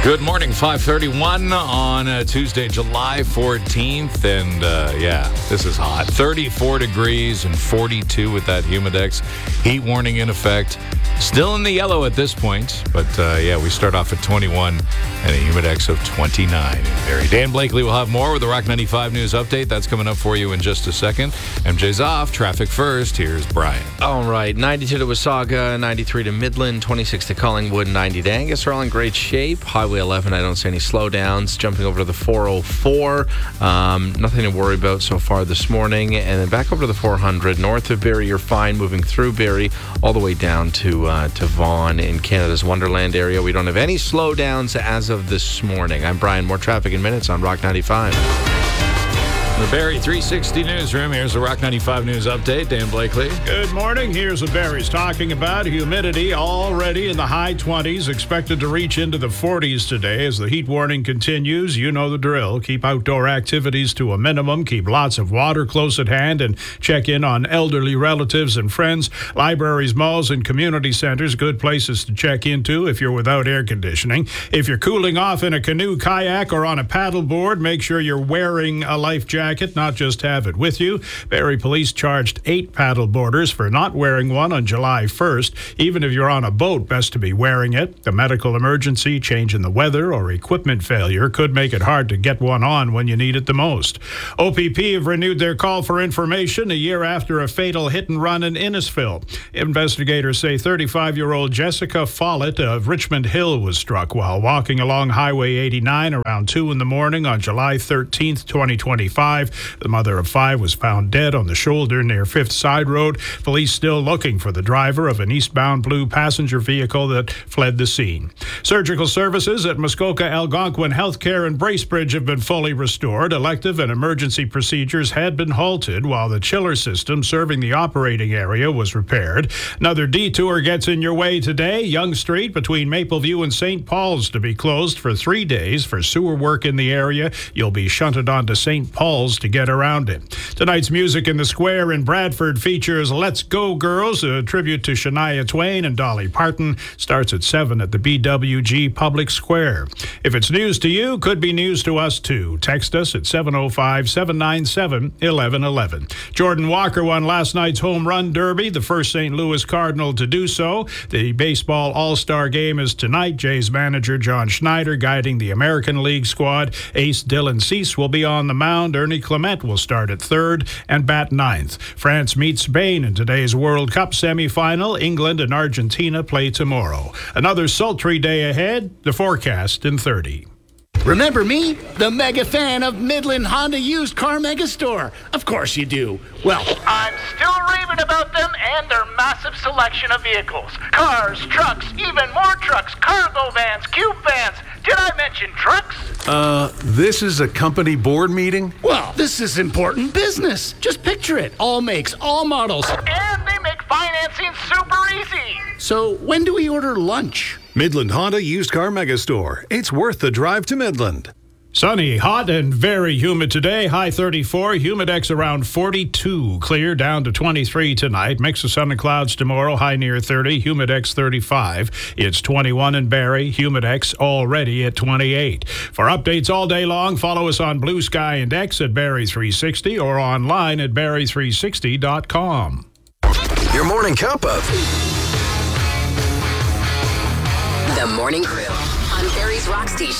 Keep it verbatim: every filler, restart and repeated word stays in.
Good morning, five thirty-one on uh, Tuesday, July fourteenth. And uh, yeah, this is hot. thirty-four degrees and forty-two with that Humidex heat warning in effect. Still in the yellow at this point. But uh, yeah, we start off at twenty-one and a Humidex of twenty-nine. Barrie. Dan Blakely will have more with the Rock ninety-five News Update. That's coming up for you in just a second. M J's off. Traffic first. Here's Brian. All right. ninety-two to Wasaga, ninety-three to Midland, twenty-six to Collingwood, ninety to Angus are all in great shape. Highway eleven, I don't see any slowdowns. Jumping over to the four oh four, um, nothing to worry about so far this morning. And then back over to the four hundred, north of Barrie, you're fine. Moving through Barrie, all the way down to uh, to Vaughan in Canada's Wonderland area. We don't have any slowdowns as of this morning. I'm Brian. More traffic in minutes on Rock ninety-five. The Barrie three sixty Newsroom. Here's the Rock ninety-five News Update. Dan Blakely. Good morning. Here's what Barrie's talking about. Humidity already in the high twenties, expected to reach into the forties today as the heat warning continues. You know the drill. Keep outdoor activities to a minimum. Keep lots of water close at hand and check in on elderly relatives and friends. Libraries, malls, and community centers, good places to check into if you're without air conditioning. If you're cooling off in a canoe, kayak, or on a paddleboard, make sure you're wearing a life jacket. Not just have it with you. Barrie Police charged eight paddleboarders for not wearing one on July first. Even if you're on a boat, best to be wearing it. A medical emergency, change in the weather, or equipment failure could make it hard to get one on when you need it the most. O P P have renewed their call for information a year after a fatal hit and run in Innisfil. Investigators say thirty-five-year-old Jessica Follett of Richmond Hill was struck while walking along Highway eighty-nine around two in the morning on July thirteenth, twenty twenty-five. The mother of five was found dead on the shoulder near Fifth Side Road. Police still looking for the driver of an eastbound blue passenger vehicle that fled the scene. Surgical services at Muskoka Algonquin Healthcare and Bracebridge have been fully restored. Elective and emergency procedures had been halted while the chiller system serving the operating area was repaired. Another detour gets in your way today. Yonge Street between Mapleview and Saint Paul's to be closed for three days for sewer work in the area. You'll be shunted onto Saint Paul's to get around it. Tonight's Music in the Square in Bradford features Let's Go Girls, a tribute to Shania Twain and Dolly Parton. Starts at seven at the B W G Public Square. If it's news to you, could be news to us too. Text us at seven oh five, seven nine seven, one one one one. Jordan Walker won last night's home run derby, the first Saint Louis Cardinal to do so. The baseball all-star game is tonight. Jays manager John Schneider guiding the American League squad. Ace Dylan Cease will be on the mound. Ernie Clement will start at third and bat ninth. France meets Spain in today's World Cup semifinal. England and Argentina play tomorrow. Another sultry day ahead. The forecast in thirty. Remember me? The mega fan of Midland Honda Used Car Mega Store. Of course you do. Well, I'm still raving about them and their massive selection of vehicles. Cars, trucks, even more trucks, cargo vans, cube vans. Did I mention trucks? Uh, this is a company board meeting? Well, this is important business. Just picture it. All makes, all models. And they make financing super easy. So when do we order lunch? Midland Honda Used Car Mega Store. It's worth the drive to Midland. Sunny, hot, and very humid today. High thirty-four, Humidex around forty-two. Clear down to twenty-three tonight. Mix of sun and clouds tomorrow. High near thirty, Humidex thirty-five. It's twenty-one in Barrie. Humidex already at twenty-eight. For updates all day long, follow us on Blue Sky and X at Barrie three sixty or online at barrie three sixty dot com. Your morning cup of The Morning Crew on Barrie's Rock Station.